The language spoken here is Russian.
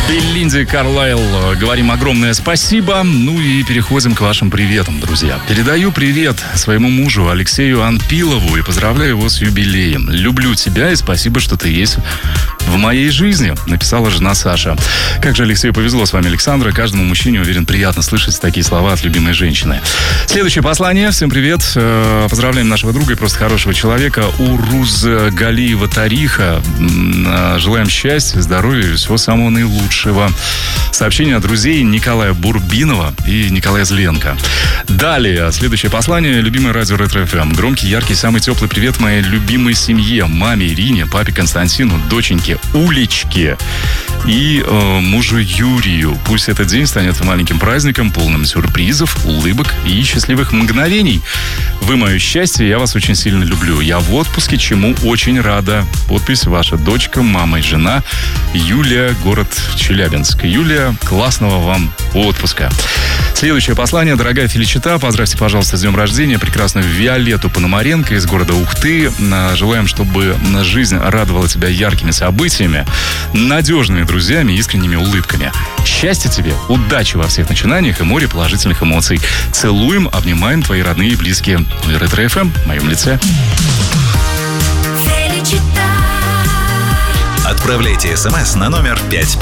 Белинда Карлайл, говорим огромное спасибо. Ну и переходим к вашим приветам, друзья. Передаю привет своему мужу Алексею Анпилову и поздравляю его с юбилеем. Люблю тебя и спасибо, что ты есть в моей жизни, написала жена Саша. Как же Алексею повезло, с вами Александра. Каждому мужчине, уверен, приятно слышать такие слова от любимой женщины. Следующее послание. Всем привет. Поздравляем нашего друга и просто хорошего человека Уруз Галиева Тариха. Желаем счастья, здоровья и всего самого наилучшего. Сообщение от друзей Николая Бурбинова и Николая Зленко. Далее, следующее послание. Любимое радио Ретро ФМ. Громкий, яркий, самый теплый привет моей любимой семье. Маме Ирине, папе Константину, доченьке Улечке и мужу Юрию. Пусть этот день станет маленьким праздником, полным сюрпризов, улыбок и счастливых мгновений. Вы мое счастье, я вас очень сильно люблю. Я в отпуске, чему очень рада. Подпись ваша дочка, мама и жена Юлия, город Челябинск. Юлия, классного вам отпуска. Следующее послание. Дорогая Феличита, поздравьте, пожалуйста, с днем рождения прекрасную Виолетту Пономаренко из города Ухты. Желаем, чтобы жизнь радовала тебя яркими событиями, надежными друзьями, искренними улыбками. Счастья тебе, удачи во всех начинаниях и море положительных эмоций. Целуем, обнимаем твои родные и близкие. Ретро ФМ в моем лице. Отправляйте смс на номер 5533.